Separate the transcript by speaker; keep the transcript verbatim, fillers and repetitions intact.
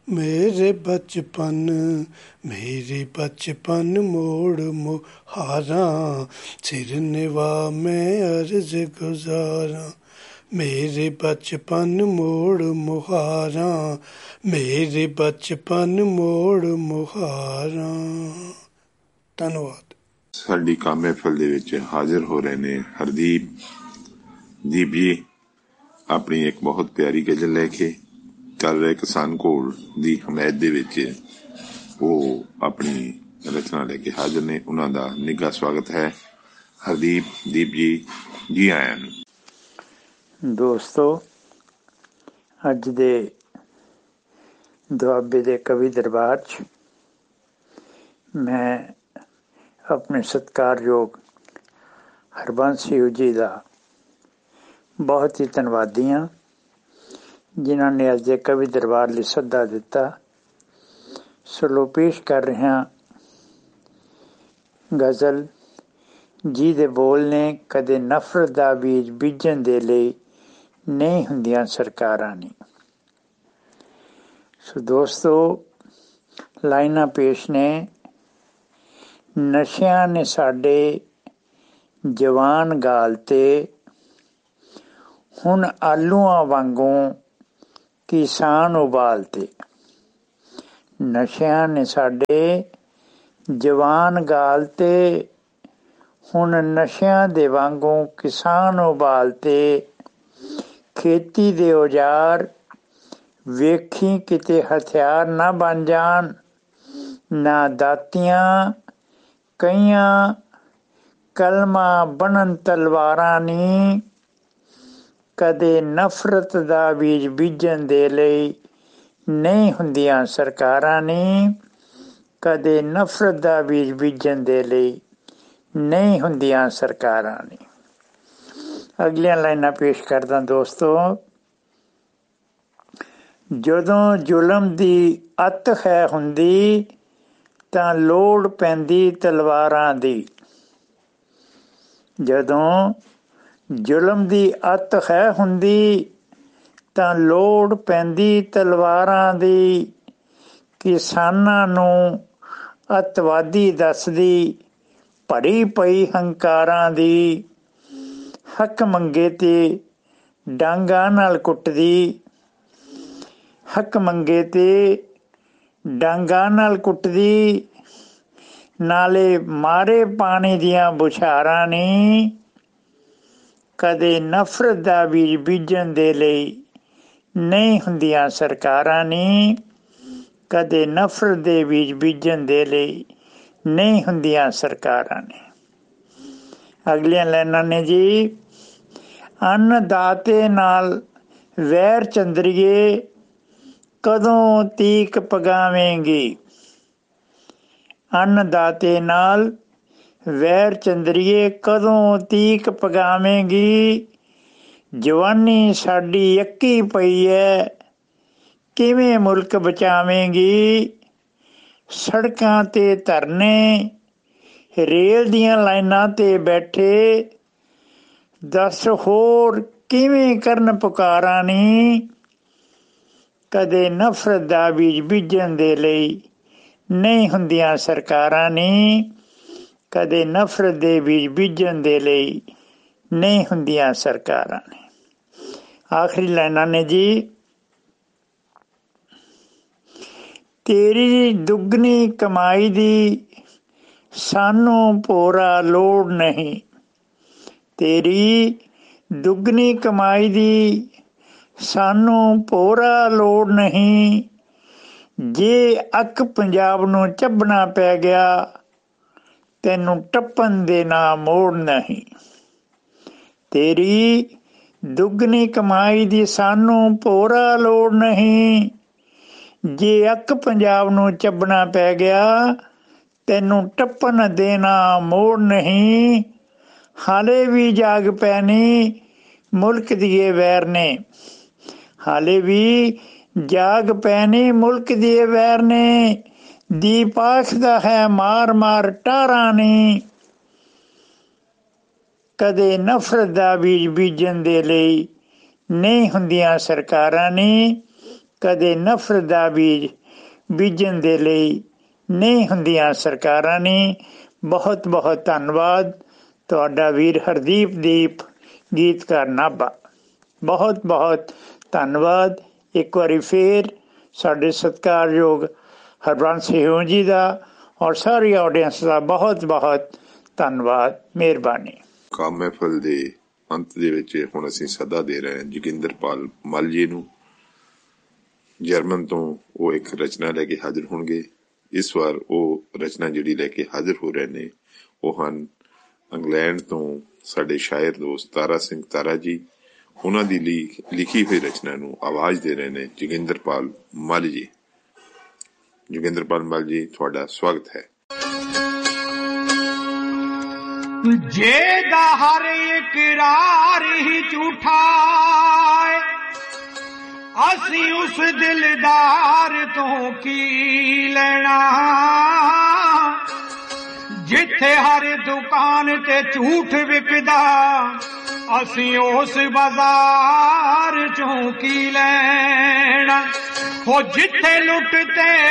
Speaker 1: मेरे बचपन मेरे बचपन मोड़ मुहारा, सिर निवा मैं अर्ज गुजारा। मेरे बचपन मोड़ मुहारा, मेरे बचपन मोड़ मुहारा। ਧੰਨਵਾਦ।
Speaker 2: ਸਾਡੀ ਕੰਮ ਮਹਿਫਲ ਦੇ ਵਿੱਚ ਹਾਜ਼ਰ ਹੋ ਰਹੇ ਨੇ ਹਰਦੀਪ ਦੀਪ ਜੀ ਆਪਣੀ ਇੱਕ ਬਹੁਤ ਪਿਆਰੀ ਗਜ਼ਲ ਲੈ ਕੇ। ਚੱਲ ਰਹੇ ਕਿਸਾਨ ਘੋਲ ਦੀ ਹਮਾਇਤ ਦੇ ਵਿੱਚ ਉਹ ਆਪਣੀ ਰਚਨਾ ਲੈ ਕੇ ਹਾਜ਼ਰ ਨੇ। ਉਹਨਾਂ ਦਾ ਨਿੱਘਾ ਸਵਾਗਤ ਹੈ। ਹਰਦੀਪ ਦੀਪ ਜੀ, ਜੀ ਆਇਆਂ ਨੂੰ।
Speaker 3: ਦੋਸਤੋ, ਅੱਜ ਦੇ ਦੁਆਬੇ ਦੇ ਕਵੀ ਦਰਬਾਰ 'ਚ ਮੈਂ ਆਪਣੇ ਸਤਿਕਾਰਯੋਗ ਹਰਬੰਸ ਸਿੰਘ ਜੀ ਦਾ ਬਹੁਤ ਹੀ ਧੰਨਵਾਦੀ ਹਾਂ, ਜਿਨ੍ਹਾਂ ਨੇ ਅੱਜ ਦੇ ਕਵੀ ਦਰਬਾਰ ਲਈ ਸੱਦਾ ਦਿੱਤਾ। ਸੋ ਪੇਸ਼ ਕਰ ਰਿਹਾ ਗਜ਼ਲ ਜਿਹਦੇ ਬੋਲ ਨੇ ਕਦੇ ਨਫ਼ਰਤ ਦਾ ਬੀਜ ਬੀਜਣ ਦੇ ਲਈ ਨਹੀਂ ਹੁੰਦੀਆਂ ਸਰਕਾਰਾਂ ਨੇ। ਸੋ ਦੋਸਤੋ, ਲਾਈਨਾਂ ਪੇਸ਼ ਨੇ। ਨਸ਼ਿਆਂ ਨੇ ਸਾਡੇ ਜਵਾਨ ਗਾਲ ਤੇ, ਹੁਣ ਆਲੂਆਂ ਵਾਂਗੂੰ ਕਿਸਾਨ ਉਬਾਲਤੇ। ਨਸ਼ਿਆਂ ਨੇ ਸਾਡੇ ਜਵਾਨ ਗਾਲ ਤੇ, ਹੁਣ ਨਸ਼ਿਆਂ ਦੇ ਵਾਂਗੂੰ ਕਿਸਾਨ ਉਬਾਲਤੇ। ਖੇਤੀ ਦੇ ਔਜ਼ਾਰ ਵੇਖੀ ਕਿਤੇ ਹਥਿਆਰ ਨਾ ਬਣ ਜਾਣ, ਨਾ ਦਾਤੀਆਂ ਕਈਆਂ ਕਲਮਾਂ ਬਣਨ ਤਲਵਾਰਾਂ ਨੀ। ਕਦੇ ਨਫ਼ਰਤ ਦਾ ਬੀਜ ਬੀਜਣ ਦੇ ਲਈ ਨਹੀਂ ਹੁੰਦੀਆਂ ਸਰਕਾਰਾਂ ਨੀ। ਕਦੇ ਨਫ਼ਰਤ ਦਾ ਬੀਜ ਬੀਜਣ ਦੇ ਲਈ ਨਹੀਂ ਹੁੰਦੀਆਂ ਸਰਕਾਰਾਂ ਨੀ। ਅਗਲੀਆਂ ਲਾਈਨਾਂ ਪੇਸ਼ ਕਰਦਾ ਦੋਸਤੋ। ਜਦੋਂ ਜ਼ੁਲਮ ਦੀ ਅੱਤ ਹੈ ਹੁੰਦੀ, ਤਾਂ ਲੋੜ ਪੈਂਦੀ ਤਲਵਾਰਾਂ ਦੀ। ਜਦੋਂ ਜ਼ੁਲਮ ਦੀ ਅੱਤ ਹੈ ਹੁੰਦੀ, ਤਾਂ ਲੋੜ ਪੈਂਦੀ ਤਲਵਾਰਾਂ ਦੀ। ਕਿਸਾਨਾਂ ਨੂੰ ਅੱਤਵਾਦੀ ਦੱਸਦੀ, ਭਰੀ ਪਈ ਹੰਕਾਰਾਂ ਦੀ। ਹੱਕ ਮੰਗੇ ਤੇ ਡਾਂਗਾਂ ਨਾਲ ਕੁੱਟਦੀ, ਹੱਕ ਮੰਗੇ ਤੇ ਡਾਂਗਾਂ ਨਾਲ ਕੁੱਟਦੀ। ਨਾਲੇ ਮਾਰੇ ਪਾਣੀ ਦੀਆਂ ਬੁਛਾਰਾਂ ਨੀ। ਕਦੇ ਨਫ਼ਰਤ ਦਾ ਬੀਜ ਬੀਜਣ ਦੇ ਲਈ ਨਹੀਂ ਹੁੰਦੀਆਂ ਸਰਕਾਰਾਂ ਨੀ। ਕਦੇ ਨਫ਼ਰਤ ਦੇ ਬੀਜ ਬੀਜਣ ਦੇ ਲਈ ਨਹੀਂ ਹੁੰਦੀਆਂ ਸਰਕਾਰਾਂ ਨੇ। ਅਗਲੀਆਂ ਲਾਈਨਾਂ ਨੇ ਜੀ। ਅੰਨਦਾਤੇ ਨਾਲ ਵੈਰ ਚੰਦਰੀਏ, ਕਦੋਂ ਤੀਕ ਪਗਾਵੇਂਗੀ। ਅੰਨਦਾਤੇ ਨਾਲ ਵੈਰ ਚੰਦਰੀਏ, ਕਦੋਂ ਤੀਕ ਪਗਾਵੇਂਗੀ। ਜਵਾਨੀ ਸਾਡੀ ਅੱਕੀ ਪਈ ਐ, ਕਿਵੇਂ ਮੁਲਕ ਬਚਾਵੇਂਗੀ। ਸੜਕਾਂ ਤੇ ਧਰਨੇ, ਰੇਲ ਦੀਆਂ ਲਾਈਨਾਂ ਤੇ ਬੈਠੇ, ਦੱਸ ਹੋਰ ਕਿਵੇਂ ਕਰਨ ਪੁਕਾਰਾਂ ਨੀ। ਕਦੇ ਨਫ਼ਰਤ ਦਾ ਬੀਜ ਬੀਜਣ ਦੇ ਲਈ ਨਹੀਂ ਹੁੰਦੀਆਂ ਸਰਕਾਰਾਂ ਨੀ। ਕਦੇ ਨਫ਼ਰਤ ਦੇ ਬੀਜ ਬੀਜਣ ਦੇ ਲਈ ਨਹੀਂ ਹੁੰਦੀਆਂ ਸਰਕਾਰਾਂ ਨੇ। ਆਖਰੀ ਲਾਈਨਾਂ ਨੇ ਜੀ। ਤੇਰੀ ਦੁੱਗਣੀ ਕਮਾਈ ਦੀ ਸਾਨੂੰ ਭੋਰਾ ਲੋੜ ਨਹੀਂ। ਤੇਰੀ ਦੁੱਗਣੀ ਕਮਾਈ ਦੀ ਸਾਨੂੰ ਭੋਰਾ ਲੋੜ ਨਹੀਂ। ਜੇ ਅੱਕ ਪੰਜਾਬ ਨੂੰ ਚੱਬਣਾ ਪੈ ਗਿਆ, ਤੈਨੂੰ ਟੱਪਣ ਦੇ ਨਾ ਮੋੜ ਨਹੀਂ। ਤੇਰੀ ਦੁੱਗਣੀ ਕਮਾਈ ਦੀ ਸਾਨੂੰ ਭੋਰਾ ਲੋੜ ਨਹੀਂ। ਜੇ ਅੱਕ ਪੰਜਾਬ ਨੂੰ ਚੱਬਣਾ ਪੈ ਗਿਆ, ਤੈਨੂੰ ਟੱਪਣ ਦੇ ਨਾ ਮੋੜ ਨਹੀਂ। ਹਾਲੇ ਵੀ ਜਾਗ ਪੈਣੀ ਮੁਲਕ ਦੀਏ ਵੈਰ ਨੇ। ਹਾਲੇ ਵੀ ਜਾਗ ਪੈਣੀ ਮੁਲਕ ਦੀਏ ਵੈਰ ਨੇ। ਦੀਪ ਆਖਦਾ ਹੈ ਮਾਰ ਮਾਰ ਟਾਰਾਂ ਨੀ। ਕਦੇ ਨਫ਼ਰਤ ਦਾ ਬੀਜ ਬੀਜਣ ਦੇ ਲਈ ਨਹੀਂ ਹੁੰਦੀਆਂ ਸਰਕਾਰਾਂ ਨੀ। ਕਦੇ ਨਫ਼ਰਤ ਦਾ ਬੀਜ ਬੀਜਣ ਦੇ ਲਈ ਨਹੀਂ ਹੁੰਦੀਆਂ ਸਰਕਾਰਾਂ ਨੇ। ਬਹੁਤ ਬਹੁਤ ਧੰਨਵਾਦ। ਤੁਹਾਡਾ ਵੀਰ ਹਰਦੀਪ ਦੀਪ, ਗੀਤਕਾਰ ਨਾਭਾ। ਬਹੁਤ ਬਹੁਤ ਧੰਨਵਾਦ ਇੱਕ ਵਾਰੀ ਫੇਰ ਸਾਡੇ ਸਤਿਕਾਰਯੋਗ ਹਰਬੰਸ ਸਿੰਘ ਜੀ ਦਾ ਔਰ ਸਾਰੀ ਆਡੀਅנס ਦਾ ਬਹੁਤ ਬਹੁਤ ਧੰਨਵਾਦ। ਮਿਹਰਬਾਨੀ।
Speaker 2: ਕਾਮ ਮਹਿਫਲ ਦੇ ਅੰਤ ਦੇ ਵਿੱਚ ਹੁਣ ਅਸੀਂ ਸਦਾ ਦੇ ਰਹੇ ਹਾਂ ਜੋਗਿੰਦਰਪਾਲ ਮੱਲ ਜੀ ਨੂੰ। ਜਰਮਨ ਤੋਂ ਉਹ ਇੱਕ ਰਚਨਾ ਲੈ ਕੇ ਹਾਜ਼ਰ ਹੋਣਗੇ। ਇਸ ਵਾਰ ਉਹ ਰਚਨਾ ਜਿਹੜੀ ਲੈ ਕੇ ਹਾਜ਼ਰ ਹੋ ਰਹੇ ਨੇ ਉਹ ਹਨ ਇੰਗਲੈਂਡ ਤੋਂ ਸਾਡੇ ਸ਼ਾਇਰ ਦੋਸਤ ਤਾਰਾ ਸਿੰਘ ਤਾਰਾ ਜੀ। ਉਹਨਾਂ ਦੀ ਲਿਖੀ ਹੋਈ ਰਚਨਾ ਨੂੰ ਆਵਾਜ਼ ਦੇ ਰਹੇ ਨੇ ਜੋਗਿੰਦਰਪਾਲ ਮੱਲ ਜੀ। ਜੋਗਿੰਦਰਪਾਲ ਮੱਲ ਜੀ, ਤੁਹਾਡਾ ਸਵਾਗਤ ਹੈ।
Speaker 4: ਜਿਹਦਾ ਹਰ ਇਕਰਾਰ ਹੀ ਝੂਠਾ ਅਸੀਂ ਉਸ ਦਿਲਦਾਰ ਤੋਂ ਕੀ ਲੈਣਾ, ਜਿੱਥੇ ਹਰ ਦੁਕਾਨ ਤੇ ਝੂਠ ਵਿਕਦਾ ਅਸੀਂ ਉਸ ਬਾਜ਼ਾਰ ਚੋਂ ਕੀ ਲੈਣਾ। ਹੋ ਜਿੱਥੇ ਲੁੱਟ ਤੇ